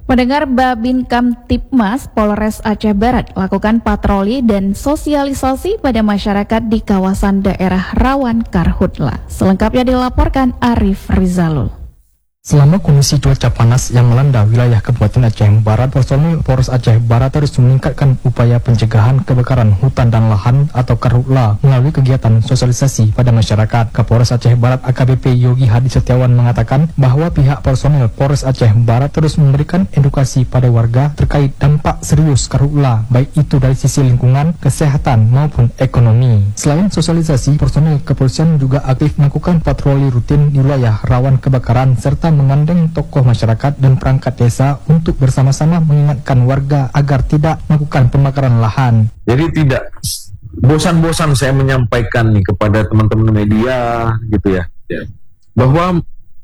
Pendengar, Babin Kamtibmas Polres Aceh Barat lakukan patroli dan sosialisasi pada masyarakat di kawasan daerah rawan karhutla. Selengkapnya dilaporkan Arif Rizalul. Selama kondisi cuaca panas yang melanda wilayah Kabupaten Aceh Barat, personil Polres Aceh Barat terus meningkatkan upaya pencegahan kebakaran hutan dan lahan atau karhutla melalui kegiatan sosialisasi pada masyarakat. Kapolres Aceh Barat AKBP Yogi Hadi Setiawan mengatakan bahwa pihak personil Polres Aceh Barat terus memberikan edukasi pada warga terkait dampak serius karhutla, baik itu dari sisi lingkungan, kesehatan maupun ekonomi. Selain sosialisasi, personil kepolisian juga aktif melakukan patroli rutin di wilayah rawan kebakaran serta menggandeng tokoh masyarakat dan perangkat desa untuk bersama-sama mengingatkan warga agar tidak melakukan pembakaran lahan. Jadi tidak bosan-bosan saya menyampaikan nih kepada teman-teman media gitu ya, bahwa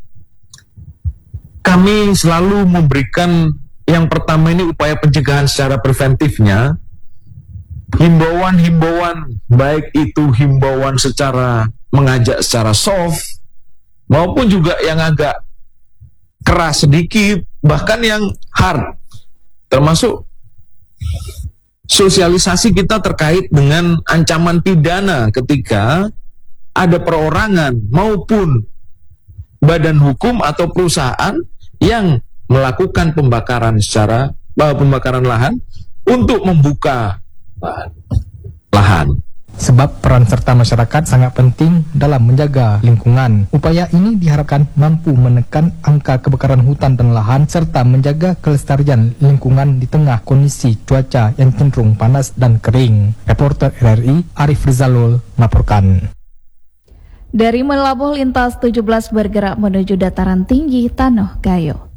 kami selalu memberikan yang pertama ini upaya pencegahan secara preventifnya, himbauan-himbauan, baik itu himbauan secara mengajak secara soft maupun juga yang agak keras sedikit, bahkan yang hard, termasuk sosialisasi kita terkait dengan ancaman pidana ketika ada perorangan maupun badan hukum atau perusahaan yang melakukan pembakaran lahan untuk membuka lahan. Sebab peran serta masyarakat sangat penting dalam menjaga lingkungan. Upaya ini diharapkan mampu menekan angka kebakaran hutan dan lahan serta menjaga kelestarian lingkungan di tengah kondisi cuaca yang cenderung panas dan kering. Reporter RRI Arif Rizalul melaporkan. Dari Melabuh lintas 17 bergerak menuju dataran tinggi Tanoh Gayo.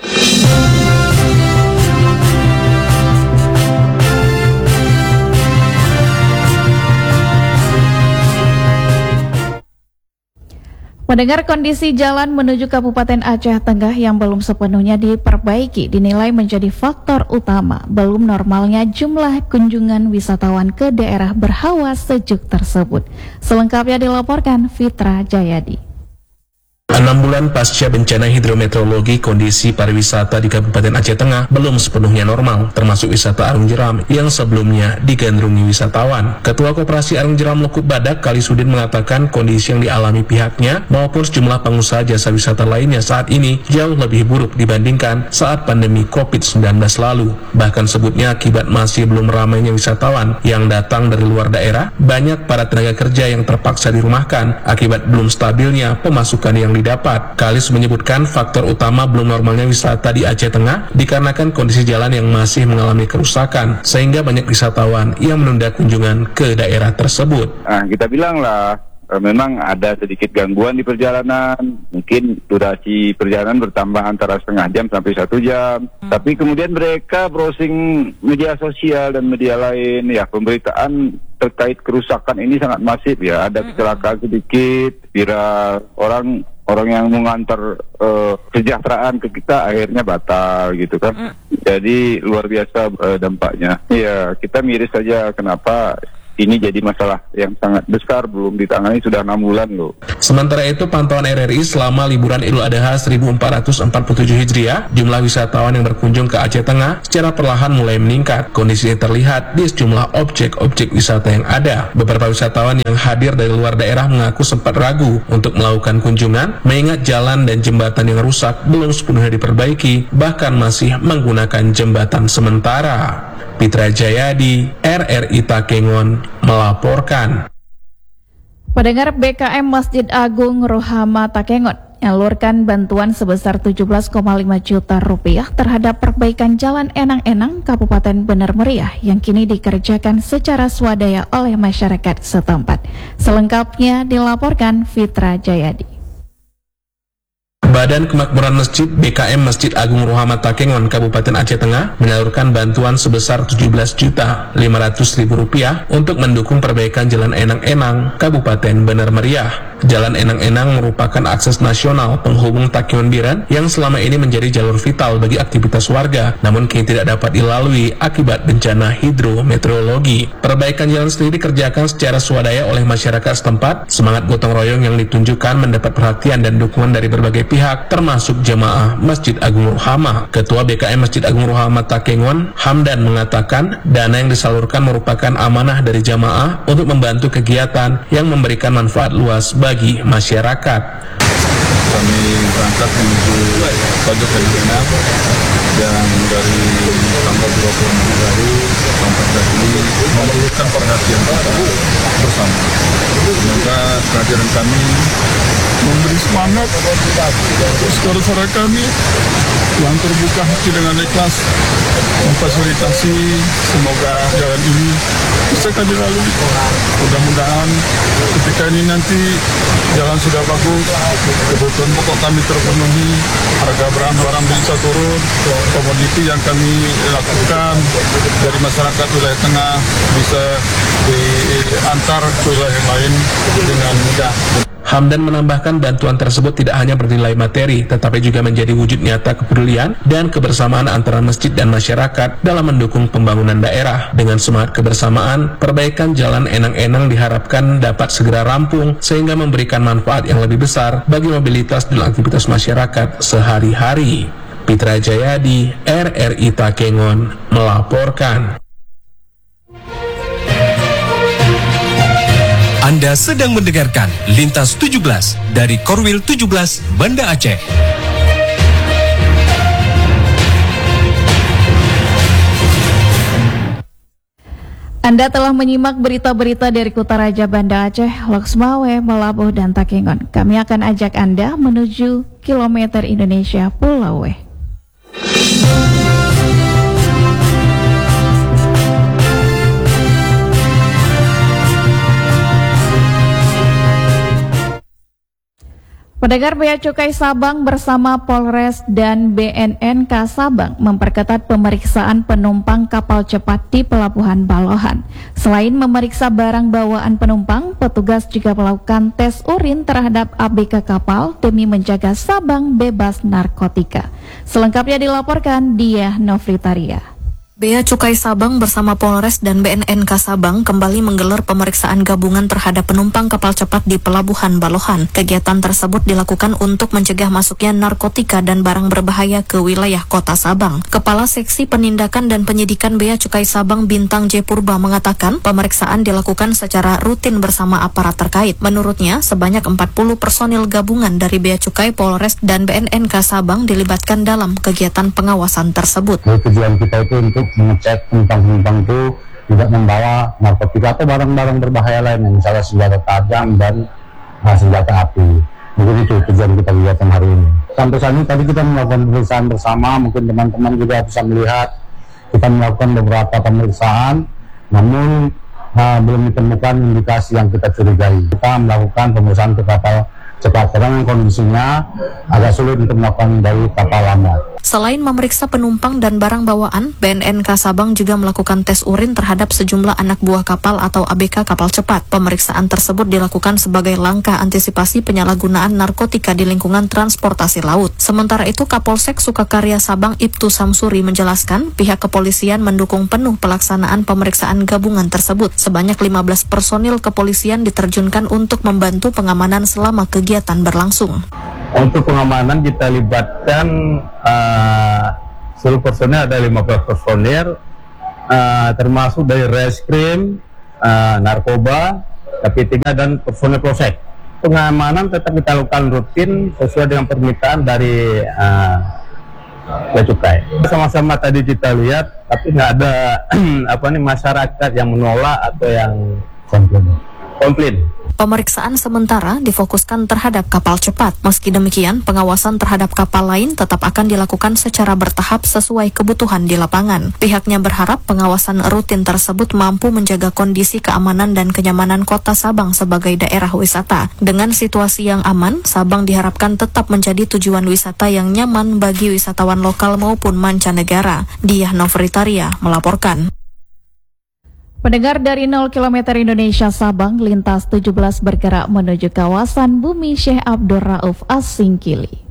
Mendengar kondisi jalan menuju Kabupaten Aceh Tengah yang belum sepenuhnya diperbaiki dinilai menjadi faktor utama belum normalnya jumlah kunjungan wisatawan ke daerah berhawa sejuk tersebut. Selengkapnya dilaporkan Fitra Jayadi. 6 bulan pasca bencana hidrometeorologi, kondisi pariwisata di Kabupaten Aceh Tengah belum sepenuhnya normal, termasuk wisata Arung Jeram yang sebelumnya digandrungi wisatawan. Ketua Koperasi Arung Jeram Lekuk Badak, Kalisudin, mengatakan kondisi yang dialami pihaknya maupun sejumlah pengusaha jasa wisata lainnya saat ini jauh lebih buruk dibandingkan saat pandemi COVID-19 lalu. Bahkan sebutnya akibat masih belum ramainya wisatawan yang datang dari luar daerah, banyak para tenaga kerja yang terpaksa dirumahkan akibat belum stabilnya pemasukan yang didapat. Kalis menyebutkan faktor utama belum normalnya wisata di Aceh Tengah dikarenakan kondisi jalan yang masih mengalami kerusakan, sehingga banyak wisatawan yang menunda kunjungan ke daerah tersebut. Kita bilang lah, memang ada sedikit gangguan di perjalanan, mungkin durasi perjalanan bertambah antara setengah jam sampai 1 jam. Tapi kemudian mereka browsing media sosial dan media lain, ya pemberitaan terkait kerusakan ini sangat masif ya. Ada kecelakaan sedikit, viral, orang yang mengantar kesejahteraan ke kita akhirnya batal gitu kan. Jadi luar biasa dampaknya. Ya, kita miris saja kenapa ini jadi masalah yang sangat besar, belum ditangani sudah 6 bulan loh. Sementara itu, pantauan RRI selama liburan Idul Adha 1447 Hijriah, jumlah wisatawan yang berkunjung ke Aceh Tengah secara perlahan mulai meningkat. Kondisi ini terlihat di sejumlah objek-objek wisata yang ada. Beberapa wisatawan yang hadir dari luar daerah mengaku sempat ragu untuk melakukan kunjungan, mengingat jalan dan jembatan yang rusak belum sepenuhnya diperbaiki, bahkan masih menggunakan jembatan sementara. Fitra Jayadi, RRI Takengon, melaporkan. Pendengar, BKM Masjid Agung Rohama Takengon menyalurkan bantuan sebesar 17,5 juta rupiah terhadap perbaikan Jalan Enang-Enang Kabupaten Bener Meriah yang kini dikerjakan secara swadaya oleh masyarakat setempat. Selengkapnya dilaporkan Fitra Jayadi. Badan Kemakmuran Masjid BKM Masjid Agung Rohama Takengon Kabupaten Aceh Tengah menyalurkan bantuan sebesar 17.500.000 rupiah untuk mendukung perbaikan Jalan Enang-Enang Kabupaten Bener Meriah. Jalan Enang-Enang merupakan akses nasional penghubung Takengon Biren yang selama ini menjadi jalur vital bagi aktivitas warga, namun kini tidak dapat dilalui akibat bencana hidrometeorologi. Perbaikan jalan sendiri dikerjakan secara swadaya oleh masyarakat setempat. Semangat gotong royong yang ditunjukkan mendapat perhatian dan dukungan dari berbagai pihak, termasuk jemaah Masjid Agung Rohama. Ketua BKM Masjid Agung Rohama Takengon, Hamdan, mengatakan dana yang disalurkan merupakan amanah dari jamaah untuk membantu kegiatan yang memberikan manfaat luas bagi masyarakat. Kami berangkat menuju pojok Enang yang dari tanggal 26 Februari sampai saat ini memerlukan perhatian kita bersama. Semoga kehadiran kami memberi semangat untuk saudara-saudara kami yang terbuka hati dengan ikhlas memfasilitasi. Semoga jalan ini bisa kami lalui. Mudah-mudahan ketika ini nanti jalan sudah bagus, kebutuhan pokok kami terpenuhi, harga barang-barang bisa turun, komoditi yang kami lakukan dari masyarakat wilayah tengah bisa diantar ke wilayah lain dengan mudah. Hamdan menambahkan bantuan tersebut tidak hanya bernilai materi, tetapi juga menjadi wujud nyata kepedulian dan kebersamaan antara masjid dan masyarakat dalam mendukung pembangunan daerah. Dengan semangat kebersamaan, perbaikan jalan Enang-Enang diharapkan dapat segera rampung sehingga memberikan manfaat yang lebih besar bagi mobilitas dan aktivitas masyarakat sehari-hari. Pitra Jayadi, RRI Takengon, melaporkan. Anda sedang mendengarkan Lintas 17 dari Korwil 17 Banda Aceh. Anda telah menyimak berita-berita dari Kota Raja Banda Aceh, Loksmawe, Melabuh, dan Takengon. Kami akan ajak Anda menuju kilometer Indonesia Pulau W. Pendengar, Bea Cukai Sabang bersama Polres dan BNNK Sabang memperketat pemeriksaan penumpang kapal cepat di Pelabuhan Balohan. Selain memeriksa barang bawaan penumpang, petugas juga melakukan tes urin terhadap ABK kapal demi menjaga Sabang bebas narkotika. Selengkapnya dilaporkan Diah Novitaria. Bea Cukai Sabang bersama Polres dan BNNK Sabang kembali menggelar pemeriksaan gabungan terhadap penumpang kapal cepat di Pelabuhan Balohan. Kegiatan tersebut dilakukan untuk mencegah masuknya narkotika dan barang berbahaya ke wilayah Kota Sabang. Kepala Seksi Penindakan dan Penyidikan Bea Cukai Sabang Bintang J. Purba mengatakan pemeriksaan dilakukan secara rutin bersama aparat terkait. Menurutnya, sebanyak 40 personil gabungan dari Bea Cukai, Polres, dan BNNK Sabang dilibatkan dalam kegiatan pengawasan tersebut. Tujuan kita itu untuk mengecek penumpang-penumpang itu tidak membawa narkotika atau barang-barang berbahaya lain, misalnya senjata tajam dan senjata api. Mungkin itu tujuan kita kegiatan hari ini. Sampai saat ini tadi kita melakukan pemeriksaan bersama, mungkin teman-teman juga bisa melihat kita melakukan beberapa pemeriksaan, namun belum ditemukan indikasi yang kita curigai. Kita melakukan pemeriksaan ke kapal cepat karena kondisinya agak sulit untuk melakukan dari kapal lambat. Selain memeriksa penumpang dan barang bawaan, BNNK Sabang juga melakukan tes urin terhadap sejumlah anak buah kapal atau ABK kapal cepat. Pemeriksaan tersebut dilakukan sebagai langkah antisipasi penyalahgunaan narkotika di lingkungan transportasi laut. Sementara itu, Kapolsek Sukakarya Sabang Ibtu Samsuri menjelaskan pihak kepolisian mendukung penuh pelaksanaan pemeriksaan gabungan tersebut. Sebanyak 15 personil kepolisian diterjunkan untuk membantu pengamanan selama kegiatan berlangsung. Untuk pengamanan kita libatkan seluruh personel, ada 15 personel, termasuk dari reskrim, narkoba, KP3 dan personel polsek. Pengamanan tetap kita lakukan rutin sesuai dengan permintaan dari Bea Cukai. Sama-sama tadi kita lihat, tapi nggak ada masyarakat yang menolak atau yang komplain. Pemeriksaan sementara difokuskan terhadap kapal cepat. Meski demikian, pengawasan terhadap kapal lain tetap akan dilakukan secara bertahap sesuai kebutuhan di lapangan. Pihaknya berharap pengawasan rutin tersebut mampu menjaga kondisi keamanan dan kenyamanan Kota Sabang sebagai daerah wisata. Dengan situasi yang aman, Sabang diharapkan tetap menjadi tujuan wisata yang nyaman bagi wisatawan lokal maupun mancanegara. Diah Novritaria melaporkan. Pendengar dari 0 km Indonesia Sabang, lintas 17 bergerak menuju kawasan Bumi Syekh Abdul Rauf As-Singkili.